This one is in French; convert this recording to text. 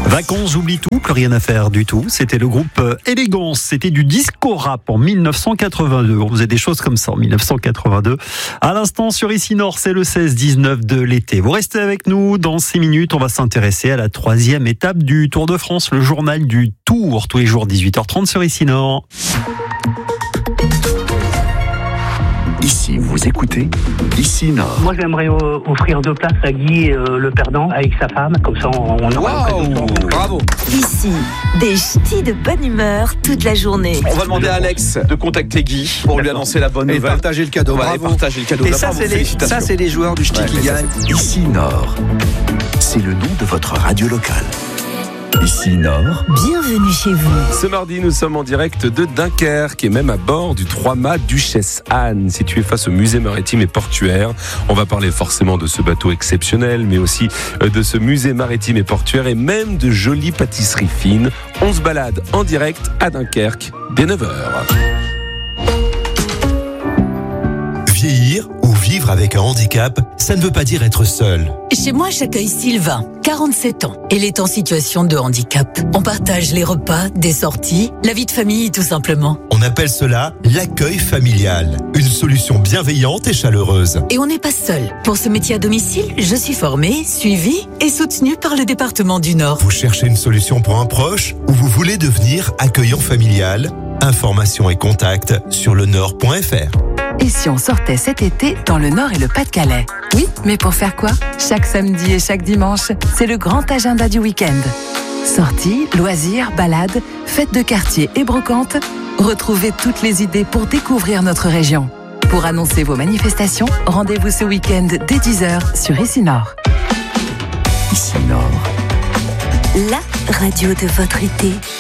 Vacances, j'oublie tout, plus rien à faire du tout. C'était le groupe Élégance. C'était du disco rap en 1982. On faisait des choses comme ça en 1982. À l'instant, sur Ici Nord, c'est le 16-19 de l'été. Vous restez avec nous. Dans 6 minutes, on va s'intéresser à la 3e étape du Tour de France, le journal du Tour. Tous les jours, 18h30 sur Ici Nord. Ici, vous écoutez Ici Nord. Moi, j'aimerais offrir 2 places à Guy, le perdant, avec sa femme. Comme ça, on aura Bravo. Ici, des ch'tis de bonne humeur toute la journée. On va demander à Alex de contacter Guy pour lui annoncer la bonne Et nouvelle. partager le cadeau. Voilà, et Bravo. partager le cadeau. Et Bravo, félicitations. ça, c'est les joueurs du ch'ti qui gagnent. Ici Nord. C'est le nom de votre radio locale. Ici Nord. Bienvenue chez vous. Ce mardi, nous sommes en direct de Dunkerque et même à bord du 3-mâts Duchesse Anne, situé face au musée maritime et portuaire. On va parler forcément de ce bateau exceptionnel, mais aussi de ce musée maritime et portuaire et même de jolies pâtisseries fines. On se balade en direct à Dunkerque dès 9h. Vieillir ou vivre avec un handicap, ça ne veut pas dire être seul. Chez moi, j'accueille Sylvain, 47 ans. Elle est en situation de handicap. On partage les repas, des sorties, la vie de famille tout simplement. On appelle cela l'accueil familial. Une solution bienveillante et chaleureuse. Et on n'est pas seul. Pour ce métier à domicile, je suis formée, suivie et soutenue par le département du Nord. Vous cherchez une solution pour un proche ou vous voulez devenir accueillant familial? Informations et contacts sur lenord.fr. Et si on sortait cet été dans le Nord et le Pas-de-Calais? Oui, mais pour faire quoi? Chaque samedi et chaque dimanche, c'est le grand agenda du week-end. Sorties, loisirs, balades, fêtes de quartier et brocantes, retrouvez toutes les idées pour découvrir notre région. Pour annoncer vos manifestations, rendez-vous ce week-end dès 10h sur Ici Nord. Ici Nord. La radio de votre été.